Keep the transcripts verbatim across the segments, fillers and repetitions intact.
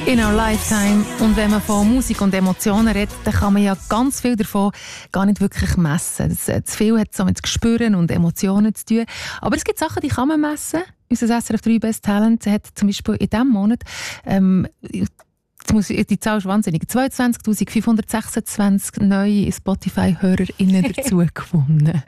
In our lifetime. Und wenn man von Musik und Emotionen redet, dann kann man ja ganz viel davon gar nicht wirklich messen. Das, das viel hat so mit Gespüren und Emotionen zu tun. Aber es gibt Sachen, die kann man messen. Unser S R F drei Best Talent hat zum Beispiel in diesem Monat ähm, die Zahl ist wahnsinnig. zweiundzwanzigtausendfünfhundertsechsundzwanzig neue Spotify-HörerInnen dazu gewonnen.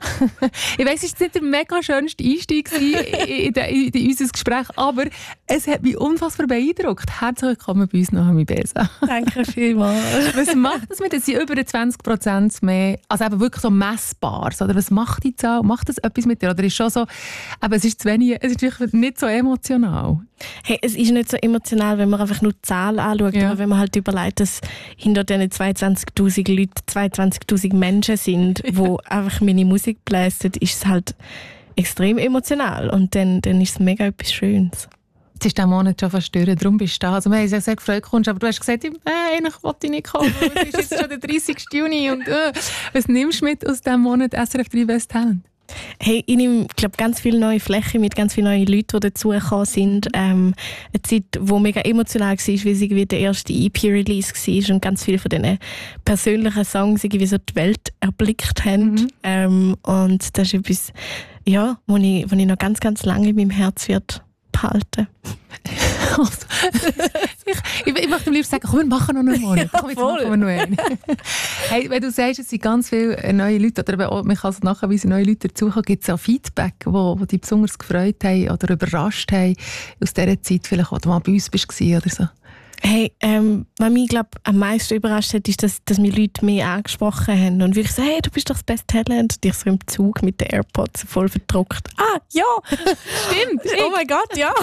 Ich weiss, es war nicht der mega schönste Einstieg in, in, in, in unser Gespräch, aber es hat mich unfassbar beeindruckt. Herzlich willkommen bei uns, Nohami Besa. Danke vielmals. Was macht das mit? Es sind über zwanzig Prozent mehr, also eben wirklich so messbar. Oder was macht die Zahl? Macht das etwas mit dir? Oder ist schon so, aber es ist zu wenig, es ist wirklich nicht so emotional? Hey, es ist nicht so emotional, wenn man einfach nur die Zahl anschaut, ja. Aber wenn man halt überlegt, dass hinter diesen zweiundzwanzigtausend Leuten zweiundzwanzigtausend Menschen sind, die ja. einfach meine Musik bläsen, ist es halt extrem emotional und dann, dann ist es mega etwas Schönes. Jetzt ist der Monat schon fast durch, darum bist du da. Also wir haben uns ja sehr gefreut, kommst, aber du hast gesagt, äh, eigentlich wollte ich nicht kommen, es ist jetzt schon der dreißigsten Juni und äh, was nimmst du mit aus diesem Monat S R F drei Best Talent? Hey, ich nehme glaub, ganz viele neue Flächen mit, ganz viele neue Leute, die dazugekommen sind. Ähm, eine Zeit, die mega emotional war, weil es irgendwie der erste E P-Release war und ganz viele von diesen persönlichen Songs irgendwie so die Welt erblickt haben. Mhm. Ähm, und das ist etwas, ja, wo ich, wo ich noch ganz, ganz lange in meinem Herz wird behalten. Also, ich, ich, ich möchte am liebsten sagen, komm, wir machen noch einen Monat. Ja, komm, jetzt machen wir noch einen. Hey, wenn du sagst, es sind ganz viele neue Leute, oder auch, man kann es nachweisen, neue Leute dazukommen, gibt es auch Feedback, wo, wo dich besonders gefreut haben oder überrascht haben aus dieser Zeit, vielleicht, wo du mal bei uns bist oder so? Hey, ähm, was mich glaub, am meisten überrascht hat, ist, dass, dass mich Leute mehr angesprochen haben und wirklich so, hey, du bist doch das Best Talent. Und ich so im Zug mit den AirPods voll verdruckt. Ah, ja! Stimmt! Oh mein Gott, ja!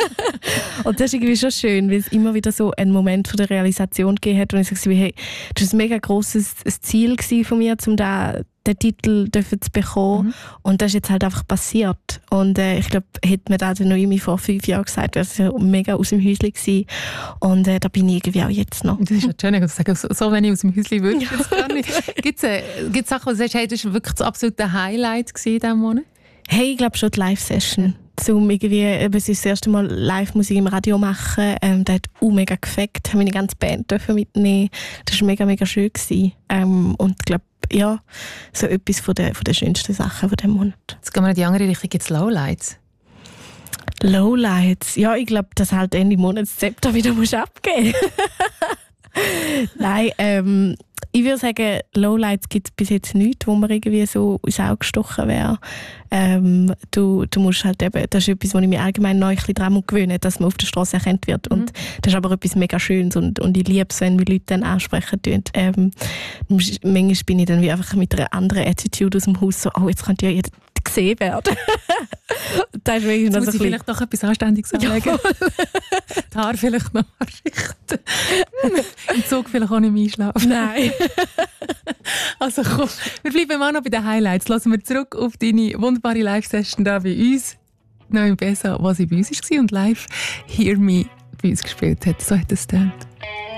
Und das ist irgendwie schon schön, weil es immer wieder so einen Moment von der Realisation gegeben hat, wo ich so, hey, das war ein mega grosses Ziel von mir, um da den Titel dürfen zu bekommen. Mhm. Und das ist jetzt halt einfach passiert. Und äh, ich glaube, hätte mir das noch irgendwie vor fünf Jahren gesagt, wäre es ja mega aus dem Häuschen gewesen. Und äh, da bin ich irgendwie auch jetzt noch. Das ist ja schön, dass du sagst, so, so wenn ich aus dem Häuschen würde, ja. Gibt es äh, Sachen, wo du sagst, hey, das war wirklich das absolute Highlight in diesem Monat? Hey, ich glaube schon die Live-Session. Um irgendwie, eben, es ist das erste Mal Live-Musik im Radio machen. Ähm, das hat auch mega gefällt. Ich habe meine ganze Band mitnehmen. Das war mega, mega schön gewesen. Ähm, und ich glaube, ja, so etwas von der, von der schönsten Sachen von diesem Monat. Jetzt gehen wir in die andere Richtung, jetzt Lowlights. Lowlights? Ja, ich glaube, dass halt Ende Monats Zepter wieder musst abgeben. Nein, ähm, ich würde sagen, Lowlights gibt es bis jetzt nichts, wo mir irgendwie so ins Auge gestochen wäre. Ähm, du, du musst halt eben, das ist etwas, wo ich mich allgemein noch ein bisschen daran gewöhne, dass man auf der Straße erkannt wird. Mhm. Und das ist aber etwas mega Schönes und, und ich liebe es, wenn mich Leute dann ansprechen tun. Ähm, manchmal bin ich dann wie einfach mit einer anderen Attitude aus dem Haus so, oh, jetzt könnte ja jeder gesehen werden. Das ist jetzt noch muss so ich vielleicht noch etwas Anständiges anlegen. Ja. Die Haare vielleicht noch richten. Im Zug vielleicht auch nicht mehr einschlafen. Nein. Also komm, wir bleiben auch noch bei den Highlights. Lassen wir zurück auf deine wunderbare Live-Session da bei uns. Nohami Besa, was sie bei uns war und live «Hear Me» bei uns gespielt hat. So hat es gedacht.